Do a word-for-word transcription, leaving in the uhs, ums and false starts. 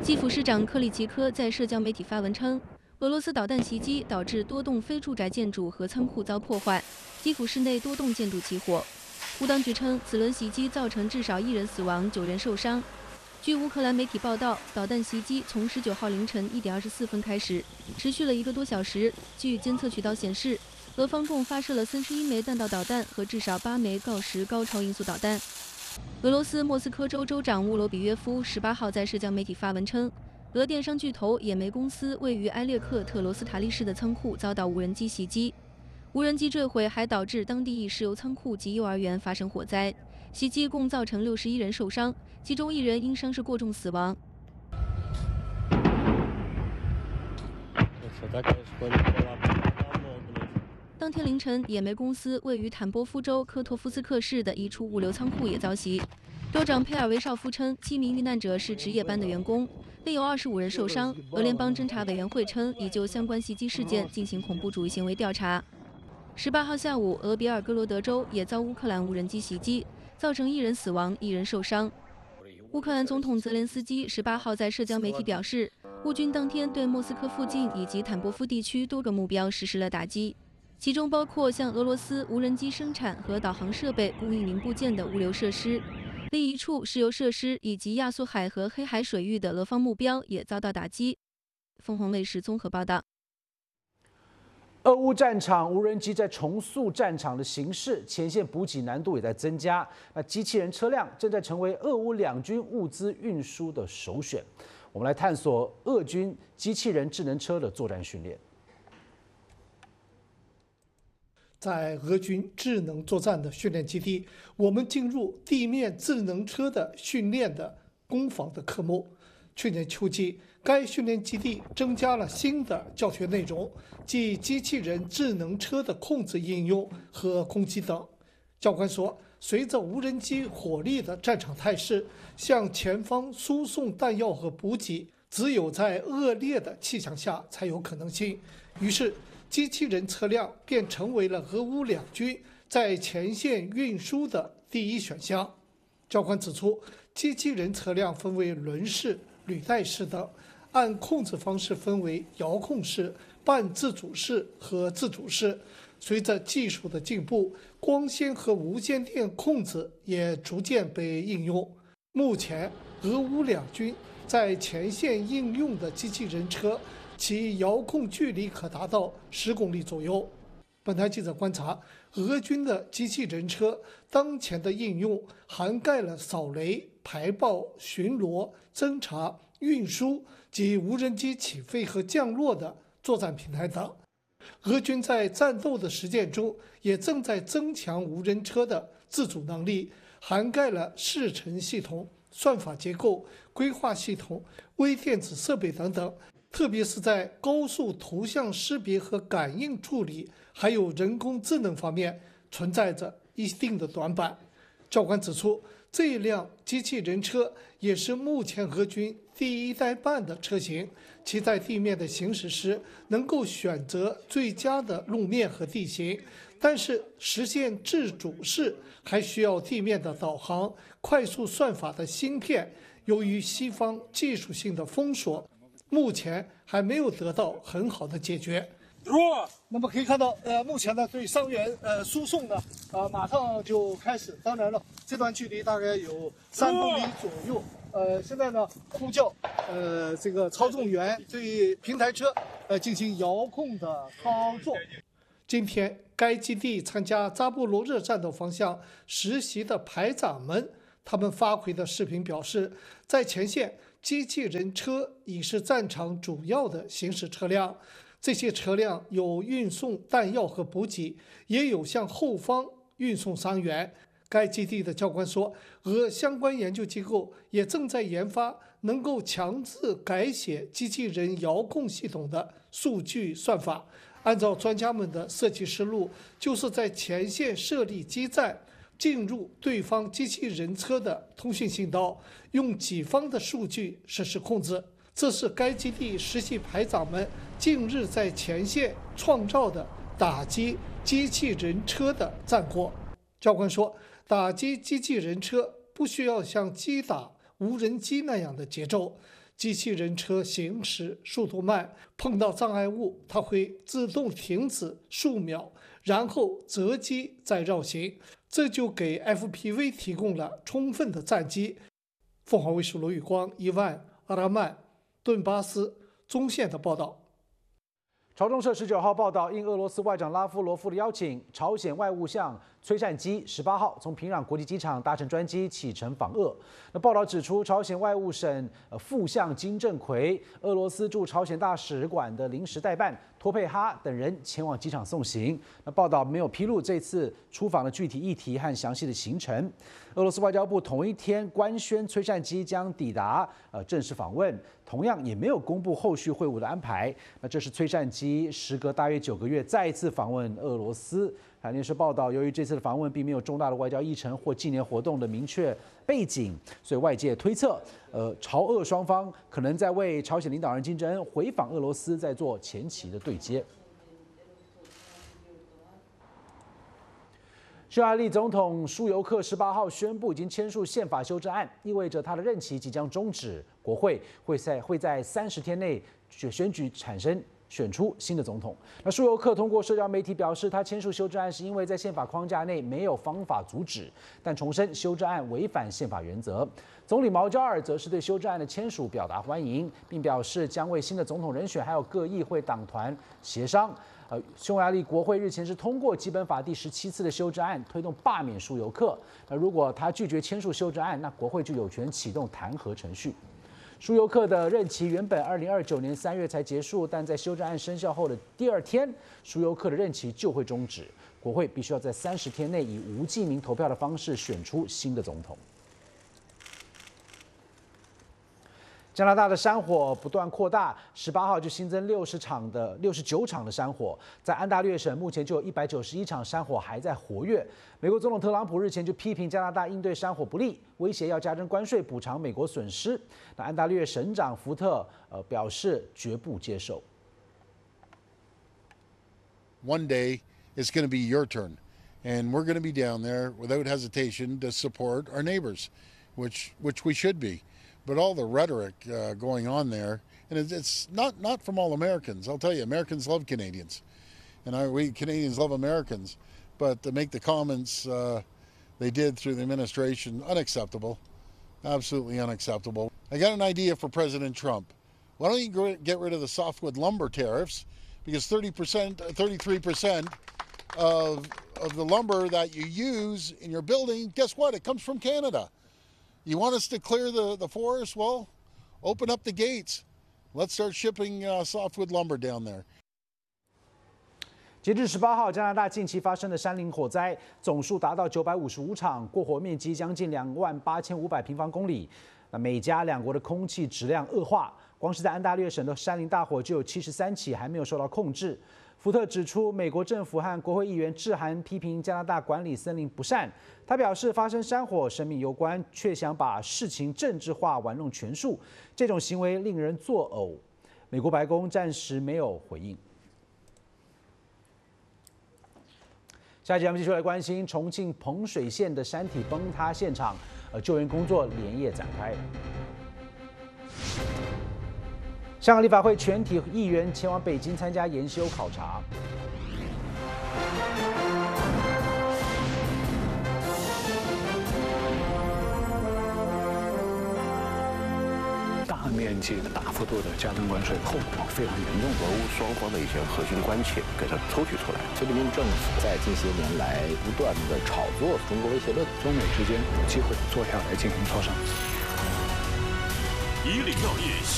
基辅市长克里奇科在社交媒体发文称，俄罗斯导弹袭击导致多栋非住宅建筑和仓库遭破坏，基辅市内多栋建筑起火。乌当局称，此轮袭击造成至少一人死亡，九人受伤。据乌克兰媒体报道，导弹袭击从十九号凌晨一点二十四分开始，持续了一个多小时。据监测渠道显示，俄方共发射了三十一枚弹道导弹和至少八枚锆石高超音速导弹。俄罗斯莫斯科州州长乌罗比约夫十八号在社交媒体发文称，俄电商巨头野莓公司位于埃列克特罗斯塔利市的仓库遭到无人机袭击，无人机坠毁还导致当地一石油仓库及幼儿园发生火灾。袭击共造成六十一人受伤，其中一人因伤势过重死亡。当天凌晨，野莓公司位于坦波夫州科托夫斯克市的一处物流仓库也遭袭。州长佩尔维绍夫称，七名遇难者是值夜班的员工，另有二十五人受伤。俄联邦侦查委员会称，已就相关袭击事件进行恐怖主义行为调查。十八号下午，俄比尔哥罗德州也遭乌克兰无人机袭击，造成一人死亡，一人受伤。乌克兰总统泽连斯基十八号在社交媒体表示，乌军当天对莫斯科附近以及坦波夫地区多个目标实施了打击，其中包括向俄罗斯无人机生产和导航设备供应零部件的物流设施。另一处石油设施以及亚速海和黑海水域的俄方目标也遭到打击。凤凰卫视综合报道。 俄乌战场，无人机在重塑战场的形势，前线补给难度也在增加。那机器人车辆正在成为俄乌两军物资运输的首选。我们来探索俄军机器人智能车的作战训练。 在俄军智能作战的训练基地，我们进入地面智能车的训练的攻防的科目。去年秋季，该训练基地增加了新的教学内容，即机器人智能车的控制应用和攻击等。教官说，随着无人机火力的战场态势，向前方输送弹药和补给，只有在恶劣的气象下才有可能性。于是，机器人车辆便成为了俄乌两军在前线运输的第一选项。教官指出，机器人车辆分为轮式、履带式等，按控制方式分为遥控式、半自主式和自主式。随着技术的进步，光纤和无线电控制也逐渐被应用。目前，俄乌两军在前线应用的机器人车，其遥控距离可达到十公里左右。本台记者观察，俄军的机器人车当前的应用涵盖了扫雷、排爆、巡逻、侦察、运输及无人机起飞和降落的作战平台等。俄军在战斗的实践中，也正在增强无人车的自主能力，涵盖了视程系统、算法结构、规划系统、微电子设备等等。特别是在高速图像识别和感应处理，还有人工智能方面存在着一定的短板。教官指出，这一辆机器人车也是目前俄军第一代半的车型，其在地面的行驶时能够选择最佳的路面和地形，但是实现自主式还需要地面的导航、快速算法的芯片，由于西方技术性的封锁，目前还没有得到很好的解决。那么可以看到，呃，目前呢对伤员呃输送呢，呃马上就开始。当然了，这段距离大概有三公里左右。呃，现在呢呼叫呃这个操纵员对平台车呃进行遥控的操作。今天，该基地参加扎波罗热战斗方向实习的排长们，他们发回的视频表示，在前线，机器人车已是战场主要的行驶车辆。这些车辆有运送弹药和补给，也有向后方运送伤员。该基地的教官说，俄相关研究机构也正在研发能够强制改写机器人遥控系统的数据算法。按照专家们的设计思路，就是在前线设立基站，进入对方机器人车的通讯信道，用己方的数据实施控制。这是该基地实习排长们近日在前线创造的打击机器人车的战果。教官说，打击机器人车不需要像击打无人机那样的节奏， 机器人车行驶速度慢，碰到障碍物，它会自动停止数秒，然后择机再绕行，这就给 F P V 提供了充分的战机。凤凰卫视罗宇光、伊万、阿拉曼、顿巴斯、中线的报道。 朝中社十九号报道，应俄罗斯外长拉夫罗夫的邀请，朝鲜外务相崔善基十八号从平壤国际机场搭乘专机启程访俄。那报道指出，朝鲜外务省呃副相金正奎、俄罗斯驻朝鲜大使馆的临时代办托佩哈等人前往机场送行。那报道没有披露这次出访的具体议题和详细的行程。俄罗斯外交部同一天官宣崔善基将抵达呃正式访问，同样也没有公布后续会晤的安排。那这是崔善基时隔大约九个月再一次访问俄罗斯。海联社报道，由于这次的访问并没有重大的外交议程或纪念活动的明确背景，所以外界推测，呃，朝俄双方可能在为朝鲜领导人金正恩回访俄罗斯在做前期的对接。匈牙利总统舒尤克十八号宣布已经签署宪法修正案，意味着他的任期即将终止，国会会在会在三十天内选举产生。选出新的总统。那舒尤克通过社交媒体表示，他签署修正案是因为在宪法框架内没有方法阻止，但重申修正案违反宪法原则。总理毛焦尔则是对修正案的签署表达欢迎，并表示将为新的总统人选还有各议会党团协商。呃，匈牙利国会日前是通过基本法第十七次的修正案，推动罢免舒尤克。那如果他拒绝签署修正案，那国会就有权启动弹劾程序。舒尤克的任期原本二零二九年三月才结束，但在修正案生效后的第二天，舒尤克的任期就会终止。国会必须要在三十天内以无记名投票的方式选出新的总统。加拿大的山火不断扩大，十八号就新增六十场的六十九场的山火，在安大略省目前就有一百九十一场山火还在活跃。美国总统特朗普日前就批评加拿大应对山火不力，威胁要加征关税补偿美国损失。那安大略省长福特呃表示绝不接受。 One day it's going to be your turn, and we're going to be down there without hesitation to support our neighbors, which which we should be. But all the rhetoric uh, going on there, and it's, it's not not from all Americans. I'll tell you, Americans love Canadians, and I, we Canadians love Americans. But to make the comments uh, they did through the administration, unacceptable, absolutely unacceptable. I got an idea for President Trump. Why don't you get rid of the softwood lumber tariffs? Because thirty percent, thirty-three percent of of the lumber that you use in your building, guess what? It comes from Canada. You want us to clear the, the forest? Well, open up the gates. Let's start shipping uh, softwood lumber down there. 截至十八号，加拿大近期发生的山林火灾总数达到九百五十五场，过火面积将近两万八千五百平方公里。那美加两国的空气质量恶化，光是在安大略省的山林大火就有七十三起还没有受到控制。福特指出，美国政府和国会议员致函批评加拿大管理森林不善。他表示，发生山火生命攸关，却想把事情政治化、玩弄权术，这种行为令人作呕。美国白宫暂时没有回应。下一节我们继续来关心重庆彭水县的山体崩塌现场，呃，救援工作连夜展开。香港立法会全体议员前往北京参加研修考察。 大面积的、大幅度的加征关税，后果非常严重。 俄乌双方的一些核心关切给它抽取出来。 习近平政府在近些年来不断的炒作中国威胁论， 中美之间有机会坐下来进行磋商。 以岭药业。